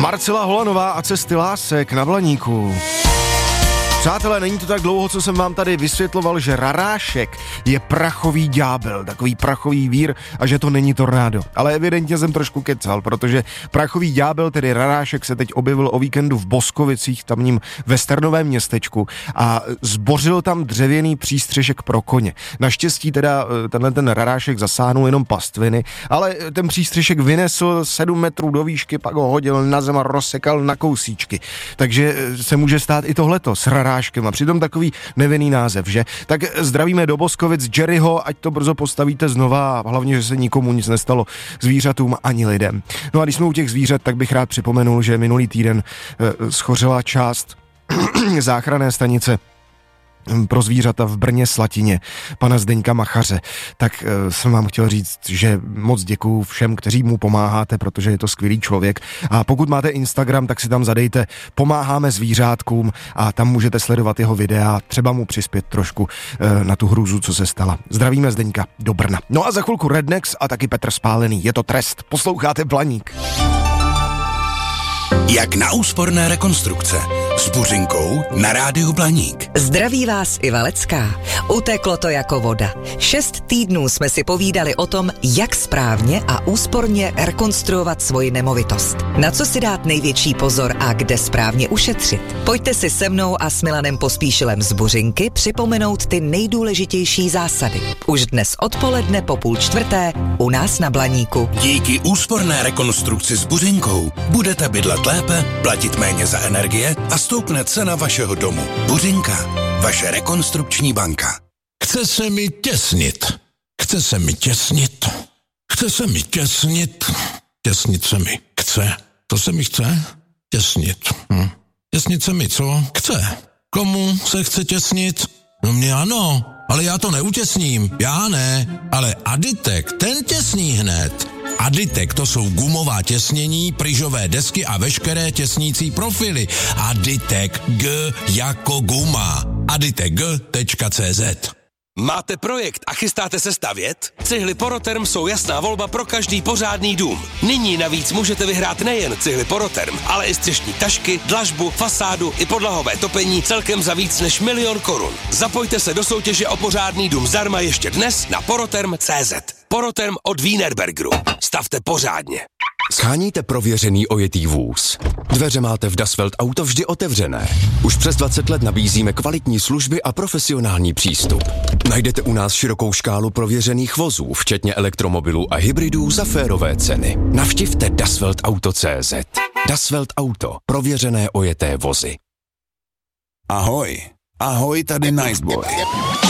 Marcela Holanová a Cesty lásek na Blaníku. Přátelé, není to tak dlouho, co jsem vám tady vysvětloval, že rarášek je prachový ďábel, takový prachový vír a že to není tornádo. Ale evidentně jsem trošku kecal, protože prachový ďábel, tedy rarášek, se teď objevil o víkendu v Boskovicích, tamním westernovém městečku a zbořil tam dřevěný přístřešek pro koně. Naštěstí teda ten rarášek zasáhnul jenom pastviny, ale ten přístřešek vynesl 7 metrů do výšky, pak ho hodil na zem a rozsekal na kousíčky. Takže se může stát i tohleto s raráškem a přitom takový nevinný název, že? Tak zdravíme do Boskovic Jerryho, ať to brzo postavíte znova a hlavně, že se nikomu nic nestalo, zvířatům ani lidem. No a když jsme u těch zvířat, tak bych rád připomenul, že minulý týden schořela část záchranné stanice pro zvířata v Brně Slatině, pana Zdeňka Machaře. Tak jsem vám chtěl říct, že moc děkuju všem, kteří mu pomáháte, protože je to skvělý člověk. A pokud máte Instagram, tak si tam zadejte Pomáháme zvířátkům a tam můžete sledovat jeho videa, třeba mu přispět trošku na tu hrůzu, co se stala. Zdravíme Zdeňka do Brna. No a za chvilku Rednex a taky Petr Spálený. Je to trest. Posloucháte Blaník. Jak na úsporné rekonstrukce s Buřinkou na rádiu Blaník. Zdraví vás Iva Lecká. Uteklo to jako voda. 6 týdnů jsme si povídali o tom, jak správně a úsporně rekonstruovat svoji nemovitost. Na co si dát největší pozor a kde správně ušetřit. Pojďte si se mnou a s Milanem Pospíšilem z Buřinky připomenout ty nejdůležitější zásady. Už dnes odpoledne po 3:30 u nás na Blaníku. Díky úsporné rekonstrukci s Buřinkou budete bydlet lépe, platit méně za energie a stoupne cena vašeho domu. Buřinka, vaše rekonstrukční banka. Chce se mi těsnit. Chce se mi těsnit. Chce se mi těsnit. Těsnit se mi chce. To se mi chce? Těsnit. Těsnit se mi co? Chce. Komu se chce těsnit? No mě ano, ale já to neutěsním. Já ne, ale Aditek, ten těsní hned. Aditek, to jsou gumová těsnění, pryžové desky a veškeré těsnící profily. Aditek G jako guma. aditek.cz. Máte projekt a chystáte se stavět? Cihly Poroterm jsou jasná volba pro každý pořádný dům. Nyní navíc můžete vyhrát nejen cihly Poroterm, ale i střešní tašky, dlažbu, fasádu i podlahové topení celkem za víc než 1 000 000 korun. Zapojte se do soutěže o pořádný dům zdarma ještě dnes na poroterm.cz. Poroterm od Wienerbergeru. Stavte pořádně. Sháníte prověřený ojetý vůz? Dveře máte v Das Welt Auto vždy otevřené. Už přes 20 let nabízíme kvalitní služby a profesionální přístup. Najdete u nás širokou škálu prověřených vozů, včetně elektromobilů a hybridů za férové ceny. Navštivte dasweltauto.cz. Das Welt Auto. Prověřené ojeté vozy. Ahoj. Ahoj, tady Niceboy.